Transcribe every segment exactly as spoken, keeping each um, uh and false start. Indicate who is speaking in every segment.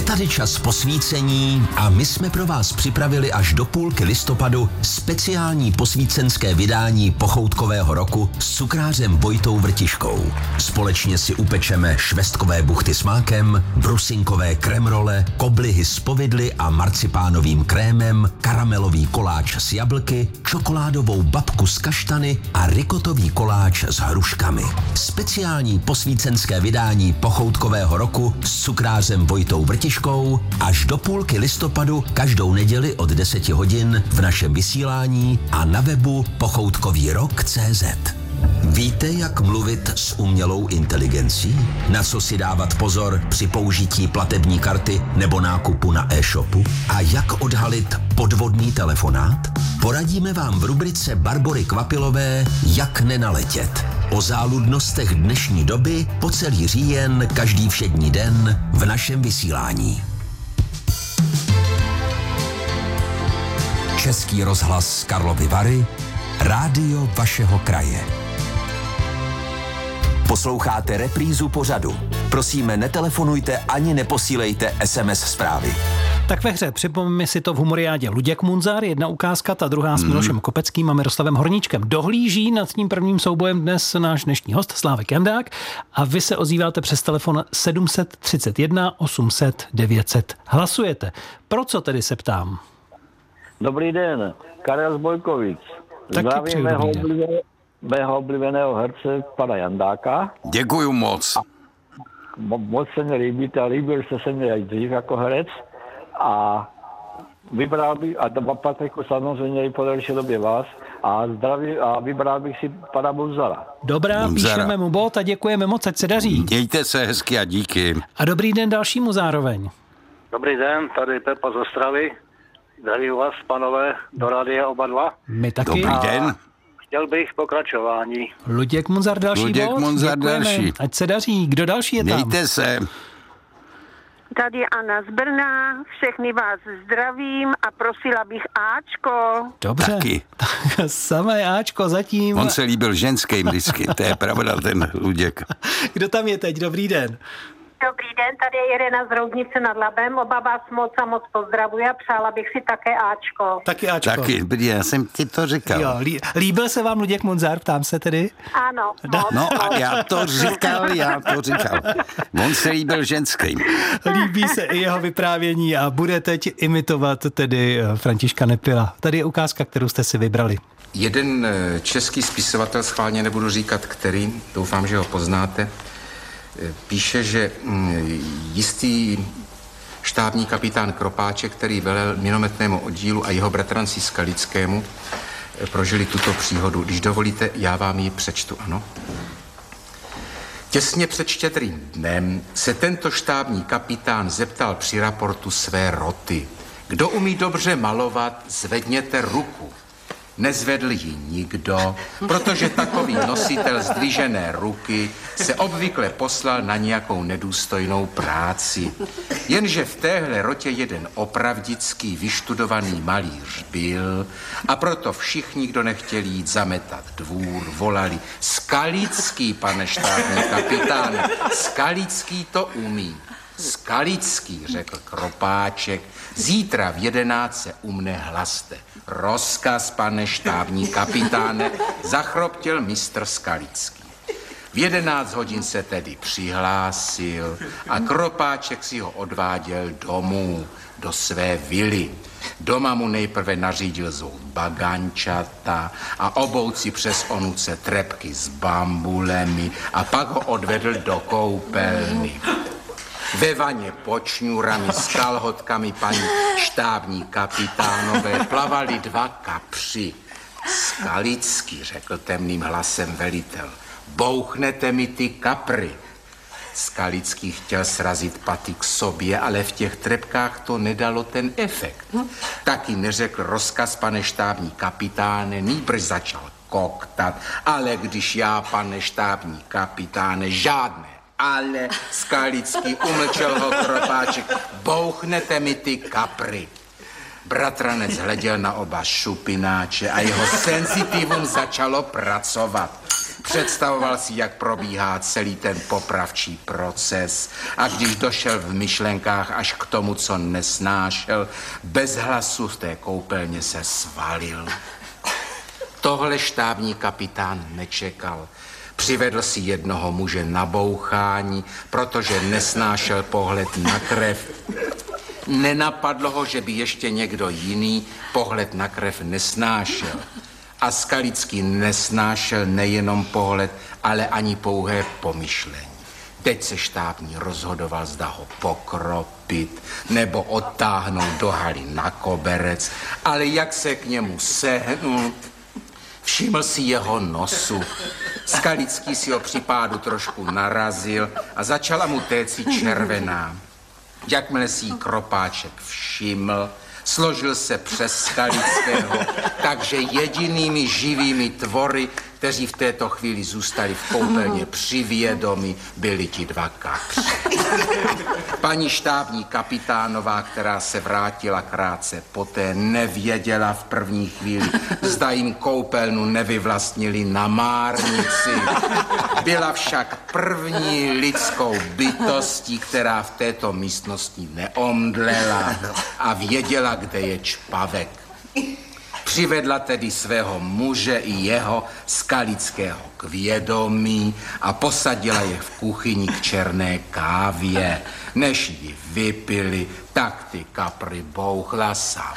Speaker 1: tady čas posvícení a my jsme pro vás připravili až do půlky listopadu speciální posvícenské vydání pochoutkového roku s cukrářem Vojtou Vrtiškou. Společně si upečeme švestkové buchty s mákem, brusinkové kremrole, koblihy s povidly a marcipánovým krémem, karamelový koláč s jablky, čokoládovou babku s kaštany a rikotový koláč s hruškami. Speciální posvícenské vydání pochoutkového roku s cukrářem Vojtou Vrtiškou až do půlky listopadu každou neděli od deseti hodin v našem vysílání a na webu pochoutkový rok tečka cé zet. Víte, jak mluvit s umělou inteligencí? Na co si dávat pozor při použití platební karty nebo nákupu na e-shopu? A jak odhalit podvodný telefonát? Poradíme vám v rubrice Barbory Kvapilové Jak nenaletět. O záludnostech dnešní doby po celý říjen každý všední den v našem vysílání. Český rozhlas Karlovy Vary, rádio vašeho kraje. Posloucháte reprízu pořadu. Prosíme, netelefonujte ani neposílejte es em es zprávy.
Speaker 2: Tak ve hře připomeňme si to v humoriádě Luděk Munzar, jedna ukázka, ta druhá s Milošem Kopeckým a Miroslavem Horníčkem. Dohlíží nad tím prvním soubojem dnes náš dnešní host Slávek Jandák a vy se ozýváte přes telefon sedm set třicet jedna osm set devět set. Hlasujete. Pro co tedy se ptám? Dobrý den, Karel z Bojkovic. Zdravím mého, oblivené, mého oblíbeného herce pana Jandáka.
Speaker 3: Děkuju moc.
Speaker 2: Mo, moc se mi líbíte a líbil jste se mi aj dřív jako herec. A vybral bych, a Patriku samozřejmě i po delší době vás, a zdraví, a vybral bych si pana Munzara. Dobrá, Munzara. Píšeme mu bod a děkujeme moc, ať se daří.
Speaker 3: Mějte se hezky a díky.
Speaker 2: A dobrý den dalšímu zároveň.
Speaker 4: Dobrý den, tady Pepa z Ostravy. Zdravím vás, panové, do rádia oba dva.
Speaker 2: My taky.
Speaker 3: Dobrý den.
Speaker 4: Chtěl bych pokračování.
Speaker 2: Luděk Munzar další
Speaker 3: Luděk
Speaker 2: bod.
Speaker 3: Munzar další.
Speaker 2: Ať se daří. Kdo další je tam?
Speaker 3: Mějte se.
Speaker 5: Tady Anna z Brna, všechny vás zdravím a prosila bych Ačko.
Speaker 2: Dobře.
Speaker 3: Taky.
Speaker 2: Tak samé Ačko zatím.
Speaker 3: On se líbil ženským vždycky, to je pravda, ten Luděk.
Speaker 2: Kdo tam je teď? Dobrý den.
Speaker 5: Dobrý den, tady je Irena z Roudnice nad Labem, oba vás moc a moc pozdravuji a přála bych si také Ačko.
Speaker 2: Taky Ačko.
Speaker 3: Taky, já jsem ti to říkal.
Speaker 2: Jo, lí, líbil se vám Luděk Munzar, ptám se tedy?
Speaker 5: Ano. Moc,
Speaker 3: No a
Speaker 5: moc.
Speaker 3: já to říkal, já to říkal. On se líbil ženským.
Speaker 2: Líbí se i jeho vyprávění a bude teď imitovat tedy Františka Nepila. Tady je ukázka, kterou jste si vybrali.
Speaker 6: Jeden český spisovatel, schválně nebudu říkat který, doufám, že ho poznáte, píše, že jistý štábní kapitán Kropáček, který velel minometnému oddílu a jeho bratranci Skalickému, prožili tuto příhodu. Když dovolíte, já vám ji přečtu, ano? Těsně před Štědrým dnem se tento štábní kapitán zeptal při raportu své roty. Kdo umí dobře malovat, zvedněte ruku. Nezvedl ji nikdo, protože takový nositel zdvižené ruky se obvykle poslal na nějakou nedůstojnou práci. Jenže v téhle rotě jeden opravdický vyštudovaný malíř byl a proto všichni, kdo nechtěli jít zametat dvůr, volali Skalický, pane štábní kapitáne, Skalický to umí. Skalický, řekl Kropáček, zítra v jedenáct se u mne hlaste. Rozkaz, pane štábní kapitáne, zachroptil mistr Skalický. V jedenáct hodin se tedy přihlásil a Kropáček si ho odváděl domů, do své vily. Doma mu nejprve nařídil zout bagančata a obout si přes onuce trepky s bambulemi a pak ho odvedl do koupelny. Ve vaně pod šňůrami s kalhotkami paní štábní kapitánové plavali dva kapři. Skalický, řekl temným hlasem velitel, bouchnete mi ty kapry. Skalický chtěl srazit paty k sobě, ale v těch trepkách to nedalo ten efekt. Taky neřekl rozkaz, pane štábní kapitáne, nýbrž začal koktat, ale když já, pane štábní kapitáne, žádné. Ale Skalický umlčel ho Kropáček. Bouchnete mi ty kapry. Bratranec hleděl na oba šupináče a jeho senzitivum začalo pracovat. Představoval si, jak probíhá celý ten popravčí proces a když došel v myšlenkách až k tomu, co nesnášel, bez hlasu v té koupelně se svalil. Tohle štábní kapitán nečekal. Přivedl si jednoho muže na bouchání, protože nesnášel pohled na krev. Nenapadlo ho, že by ještě někdo jiný pohled na krev nesnášel. A Skalický nesnášel nejenom pohled, ale ani pouhé pomyšlení. Teď se štábní rozhodoval, zda ho pokropit nebo odtáhnout do haly na koberec, ale jak se k němu sehnul, všiml si jeho nosu. Skalický si ho při pádu trošku narazil a začala mu téci červená. Jakmile si jí Kropáček všiml, složil se přes Skalického, takže jedinými živými tvory, kteří v této chvíli zůstali v koupelně při vědomí, byli ti dva kapři. Paní štábní kapitánová, která se vrátila krátce poté, nevěděla v první chvíli, zda jim koupelnu nevyvlastnili na márnici. Byla však první lidskou bytostí, která v této místnosti neomdlela a věděla, kde je čpavek. Přivedla tedy svého muže i jeho Skalického k vědomí a posadila je v kuchyni k černé kávě. Než ji vypili, tak ty kapry bouchla sama.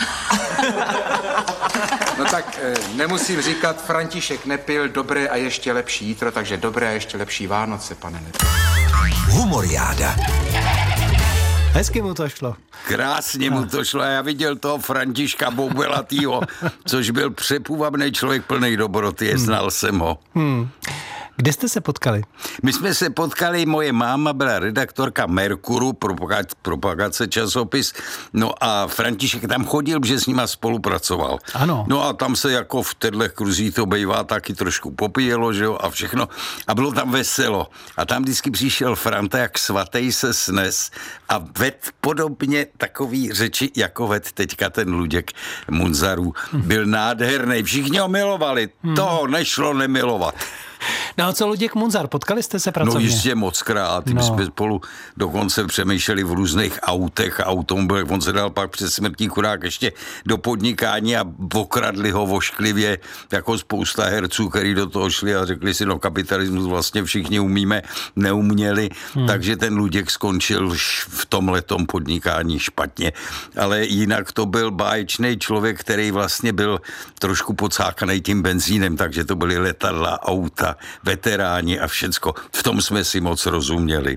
Speaker 6: No tak nemusím říkat, František nepil dobré a ještě lepší jítro, takže dobré a ještě lepší Vánoce, pane Nepil.
Speaker 1: Humoriáda.
Speaker 2: Hezky mu to šlo.
Speaker 3: Krásně mu to šlo. Já viděl toho Františka Boubelatýho, což byl přepůvabný člověk plnej dobroty, je, znal jsem ho.
Speaker 2: Hmm. Kde jste se potkali?
Speaker 3: My jsme se potkali, moje máma byla redaktorka Merkuru, propagace časopis, no a František tam chodil, že s nima spolupracoval.
Speaker 2: Ano.
Speaker 3: No a tam se jako v těchto kruzích to bývá taky trošku popíjelo, že jo, a všechno. A bylo tam veselo. A tam vždycky přišel Franta, jak svatej se snes a ved podobně takový řeči, jako ved teďka ten Luděk Munzarů. Byl nádherný, všichni ho milovali, hmm. toho nešlo nemilovat.
Speaker 2: No a co Luděk Munzar, potkali jste se pracovně?
Speaker 3: No jistě moc krát, my no. jsme spolu dokonce přemýšleli v různých autech a automobilech, on se dal pak před smrtí chudák ještě do podnikání a okradli ho vošklivě, jako spousta herců, který do toho šli a řekli si, no kapitalismus vlastně všichni umíme, neuměli, hmm. takže ten Luděk skončil v tomhletom podnikání špatně, ale jinak to byl báječný člověk, který vlastně byl trošku pocákaný tím benzínem, takže to byly letadla, auta, veteráni a všecko. V tom jsme si moc rozuměli.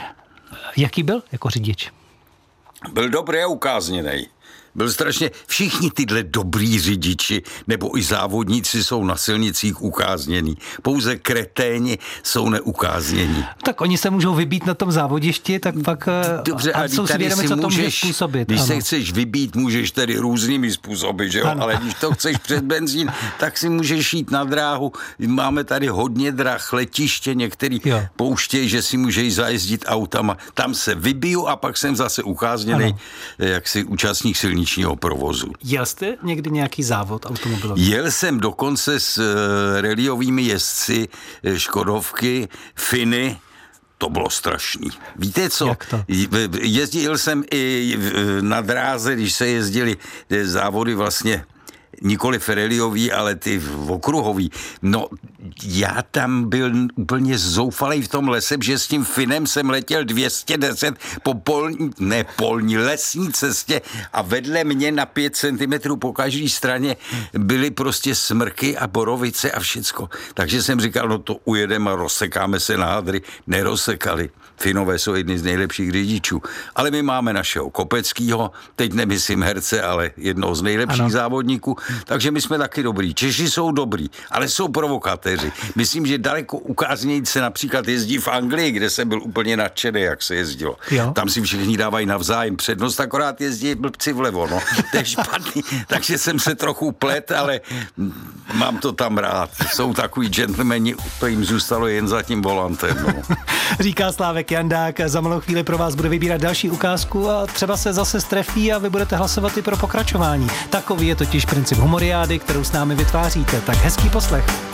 Speaker 2: Jaký byl jako řidič?
Speaker 3: Byl dobrý a ukázněnej. Byl strašně, všichni tyhle dobrý řidiči nebo i závodníci jsou na silnicích ukáznění. Pouze kreténi jsou neukáznění.
Speaker 2: Tak oni se můžou vybít na tom závodišti, tak pak
Speaker 3: dobře, a
Speaker 2: jsou si vědomi, co to může způsobit.
Speaker 3: Když
Speaker 2: ano.
Speaker 3: se chceš vybít, můžeš tedy různými způsoby, že jo? Ano. Ale když to chceš před benzín, tak si můžeš jít na dráhu. Máme tady hodně drah, letiště, některý jo. pouštějí, že si můžeš zajezdit autama. Tam se vybiju a pak jsem zase ukázněný, jaksi účastník silničního provozu.
Speaker 2: Jel jste někdy nějaký závod automobilový?
Speaker 3: Jel jsem dokonce s uh, reliovými jezdci Škodovky, Finy. To bylo strašný. Víte co?
Speaker 2: Jak to?
Speaker 3: Jezdil jsem i na dráze, když se jezdili závody vlastně nikoli fereliový, ale ty okruhový. No, já tam byl úplně zoufalej v tom lese, že s tím Finem jsem letěl dvě stě deset po polní, ne polní, lesní cestě a vedle mě na pět centimetrů po každé straně byly prostě smrky a borovice a všecko. Takže jsem říkal, no to ujedeme a rozsekáme se na hadry. Nerozsekali. Finové jsou jedni z nejlepších řidičů. Ale my máme našeho Kopeckýho, teď nemyslím herce, ale jednoho z nejlepších ano. závodníků, takže my jsme taky dobrý. Češi jsou dobrý, ale jsou provokatéři. Myslím, že daleko ukázněji se například jezdí v Anglii, kde jsem byl úplně nadšený, jak se jezdilo. Jo. Tam si všichni dávají navzájem přednost, akorát jezdí blbci vlevo, no. To je špatný, takže jsem se trochu plet, ale mám to tam rád. Jsou takový gentlemani, to jim zůstalo jen za tím volantem, no.
Speaker 2: Říká Slávek Jandák, za malou chvíli pro vás bude vybírat další ukázku a třeba se zase strefí a vy budete hlasovat i pro pokračování. Takový je totiž princip humoriády, kterou s námi vytváříte. Tak hezký poslech.